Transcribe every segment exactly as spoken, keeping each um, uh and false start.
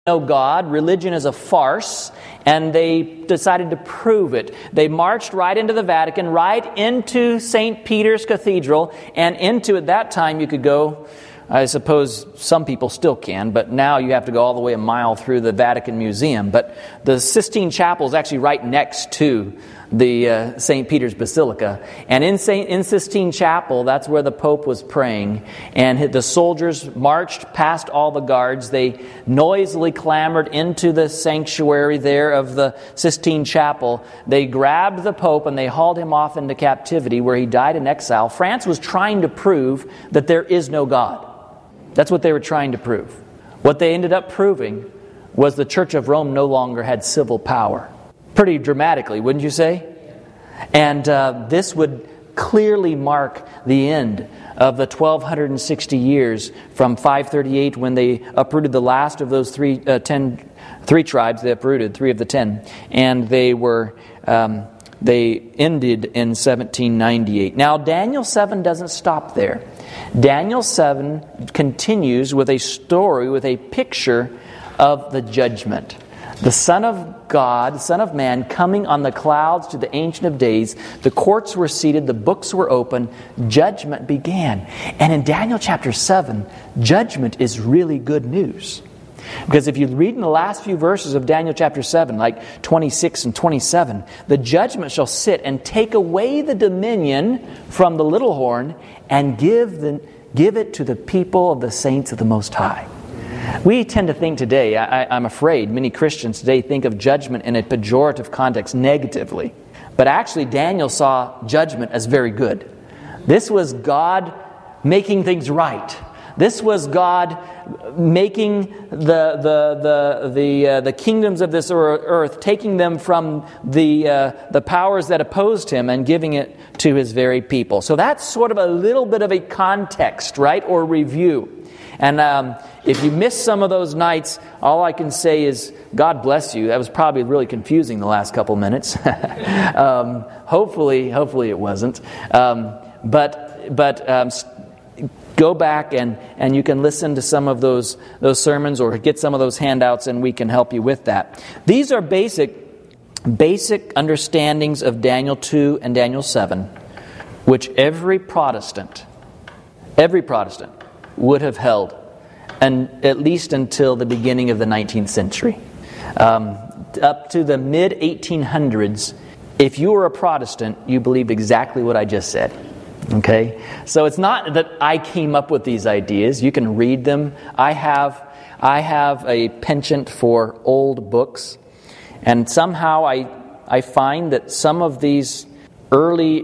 no God, religion is a farce, and they decided to prove it. They marched right into the Vatican, right into Saint Peter's Cathedral, and into, at that time, you could go, I suppose some people still can, but now you have to go all the way a mile through the Vatican Museum. But the Sistine Chapel is actually right next to the uh, Saint Peter's Basilica. And in, Saint, in Sistine Chapel, that's where the Pope was praying. And the soldiers marched past all the guards. They noisily clambered into the sanctuary there of the Sistine Chapel. They grabbed the Pope and they hauled him off into captivity, where he died in exile. France was trying to prove that there is no God. That's what they were trying to prove. What they ended up proving was the Church of Rome no longer had civil power. Pretty dramatically, wouldn't you say? And uh, this would clearly mark the end of the twelve sixty years from five thirty-eight, when they uprooted the last of those three, uh, ten, three tribes. They uprooted three of the ten, and they were um, they ended in seventeen ninety-eight. Now, Daniel seven doesn't stop there. Daniel seven continues with a story, with a picture of the judgment. The Son of God, the Son of Man, coming on the clouds to the Ancient of Days. The courts were seated, the books were open, judgment began. And in Daniel chapter seven, judgment is really good news. Because if you read in the last few verses of Daniel chapter seven, like twenty-six and twenty-seven, the judgment shall sit and take away the dominion from the little horn and give the, give it to the people of the saints of the Most High. We tend to think today, I, I'm afraid, many Christians today think of judgment in a pejorative context negatively. But actually, Daniel saw judgment as very good. This was God making things right. This was God making the the the the uh, the kingdoms of this earth, taking them from the uh, the powers that opposed him and giving it to his very people. So that's sort of a little bit of a context, right, or review. And um, if you missed some of those nights, all I can say is, God bless you. That was probably really confusing the last couple minutes. um, hopefully, hopefully it wasn't. Um, but but um, go back and, and you can listen to some of those those sermons or get some of those handouts, and we can help you with that. These are basic basic understandings of Daniel two and Daniel seven, which every Protestant, every Protestant would have held, and at least until the beginning of the nineteenth century. Um, up to the mid eighteen hundreds, if you were a Protestant, you believed exactly what I just said. Okay? So it's not that I came up with these ideas. You can read them. I have I have a penchant for old books, and somehow I I find that some of these early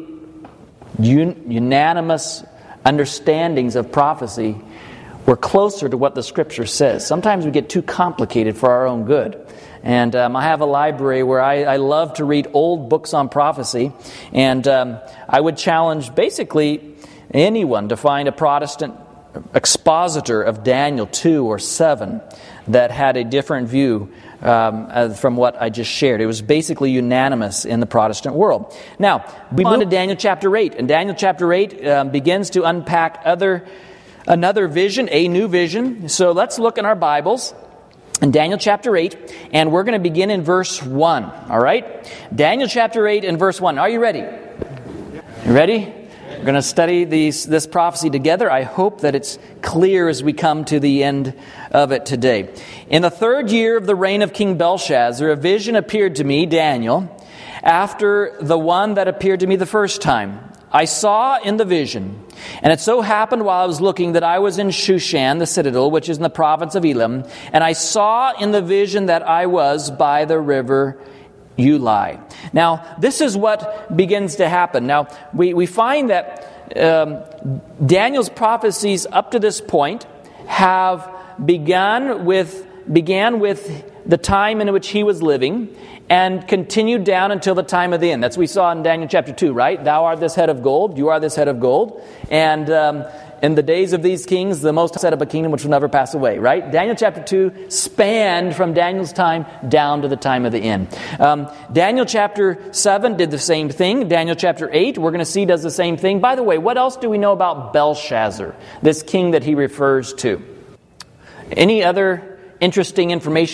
un, unanimous understandings of prophecy were closer to what the Scripture says. Sometimes we get too complicated for our own good. And um, I have a library where I, I love to read old books on prophecy. And um, I would challenge basically anyone to find a Protestant expositor of Daniel two or seven that had a different view um, uh, from what I just shared. It was basically unanimous in the Protestant world. Now, we move on to Daniel chapter eight. And Daniel chapter eight um, begins to unpack other another vision, a new vision. So let's look in our Bibles in Daniel chapter eight, and we're going to begin in verse one. All right? Daniel chapter eight and verse one. Are you ready? You ready? We're going to study these, this prophecy together. I hope that it's clear as we come to the end of it today. In the third year of the reign of King Belshazzar, a vision appeared to me, Daniel, after the one that appeared to me the first time. I saw in the vision, and it so happened while I was looking that I was in Shushan, the citadel, which is in the province of Elam, and I saw in the vision that I was by the river Ulai. Now, this is what begins to happen. Now, we, we find that um, Daniel's prophecies up to this point have begun with began with the time in which he was living and continued down until the time of the end. That's what we saw in Daniel chapter two, right? Thou art this head of gold, you are this head of gold. And um, in the days of these kings, the most set up a kingdom which will never pass away, right? Daniel chapter two spanned from Daniel's time down to the time of the end. Um, Daniel chapter seven did the same thing. Daniel chapter eight, we're going to see, does the same thing. By the way, what else do we know about Belshazzar, this king that he refers to? Any other interesting information